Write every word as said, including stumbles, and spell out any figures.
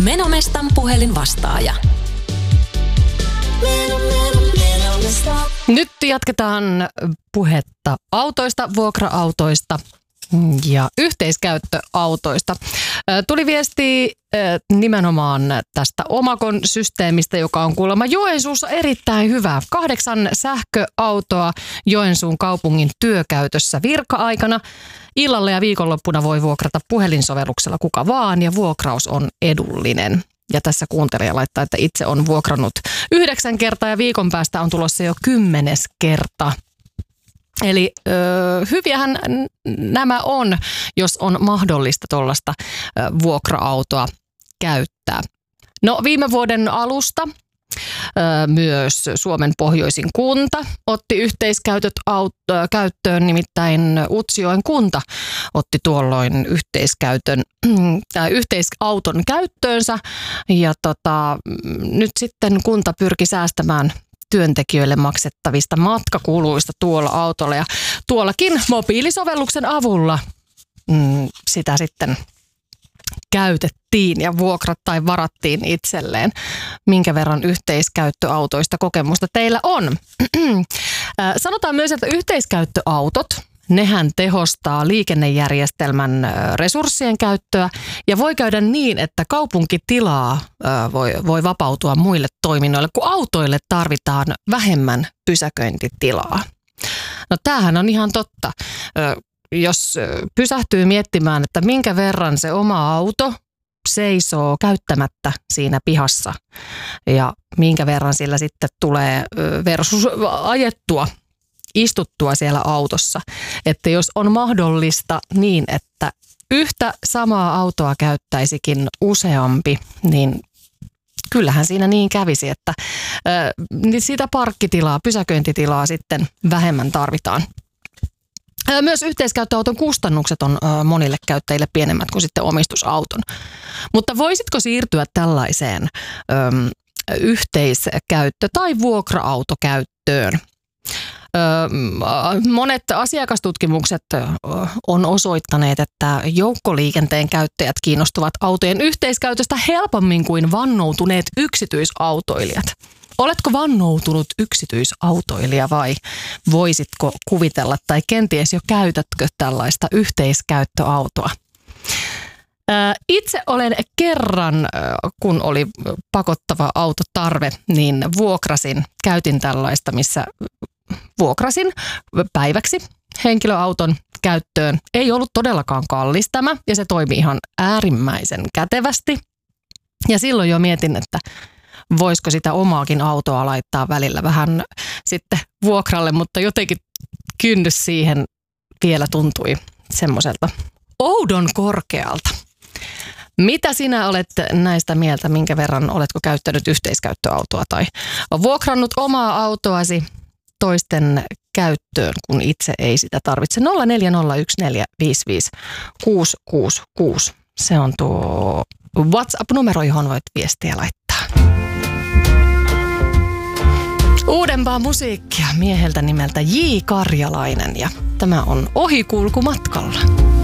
Menomestan puhelinvastaaja. Meno, meno, Menomesta. Nyt jatketaan puhetta autoista, vuokra-autoista ja yhteiskäyttöautoista. Tuli viesti nimenomaan tästä Omakon systeemistä, joka on kuulemma Joensuussa erittäin hyvä. Kahdeksan sähköautoa Joensuun kaupungin työkäytössä virka-aikana. Illalla ja viikonloppuna voi vuokrata puhelinsovelluksella kuka vaan ja vuokraus on edullinen. Ja tässä kuuntelija laittaa, että itse on vuokrannut yhdeksän kertaa ja viikon päästä on tulossa jo kymmenes kerta. Eli ö, hyviähän nämä on, jos on mahdollista tuollaista vuokra-autoa käyttää. No viime vuoden alusta ö, myös Suomen pohjoisin kunta otti yhteiskäytöt aut, ö, käyttöön, nimittäin Utsjoen kunta otti tuolloin yhteiskäytön, äh, yhteisauton käyttöönsä ja tota, nyt sitten kunta pyrki säästämään työntekijöille maksettavista matkakuluista tuolla autolla ja tuollakin mobiilisovelluksen avulla mm, sitä sitten käytettiin ja vuokrat tai varattiin itselleen. Minkä verran yhteiskäyttöautoista kokemusta teillä on? Sanotaan myös, että yhteiskäyttöautot, nehän tehostaa liikennejärjestelmän resurssien käyttöä ja voi käydä niin, että kaupunkitilaa voi, voi vapautua muille toiminnoille, kun autoille tarvitaan vähemmän pysäköintitilaa. No tämähän on ihan totta. Jos pysähtyy miettimään, että minkä verran se oma auto seisoo käyttämättä siinä pihassa ja minkä verran sillä sitten tulee versus ajettua, istuttua siellä autossa. Että jos on mahdollista niin, että yhtä samaa autoa käyttäisikin useampi, niin kyllähän siinä niin kävisi, että äh, sitä parkkitilaa, pysäköintitilaa sitten vähemmän tarvitaan. Myös yhteiskäyttöauton kustannukset on monille käyttäjille pienemmät kuin sitten omistusauton. Mutta voisitko siirtyä tällaiseen äm, yhteiskäyttö- tai vuokra-autokäyttöön? Monet asiakastutkimukset on osoittaneet, että joukkoliikenteen käyttäjät kiinnostuvat autojen yhteiskäytöstä helpommin kuin vannoutuneet yksityisautoilijat. Oletko vannoutunut yksityisautoilija vai voisitko kuvitella tai kenties jo käytätkö tällaista yhteiskäyttöautoa? Itse olen kerran, kun oli pakottava autotarve, niin vuokrasin, käytin tällaista, missä vuokrasin päiväksi henkilöauton käyttöön. Ei ollut todellakaan kallis tämä ja se toimi ihan äärimmäisen kätevästi. Ja silloin jo mietin, että voisiko sitä omaakin autoa laittaa välillä vähän sitten vuokralle, mutta jotenkin kynnys siihen vielä tuntui semmoiselta oudon korkealta. Mitä sinä olet näistä mieltä, minkä verran oletko käyttänyt yhteiskäyttöautoa tai vuokrannut omaa autoasi toisten käyttöön, kun itse ei sitä tarvitse? nolla neljä nolla yksi neljä viisi viisi kuusi kuusi kuusi. Se on tuo WhatsApp-numero, johon voit viestiä laittaa. Uudempaa musiikkia mieheltä nimeltä J. Karjalainen ja tämä on Ohikulkumatkalla.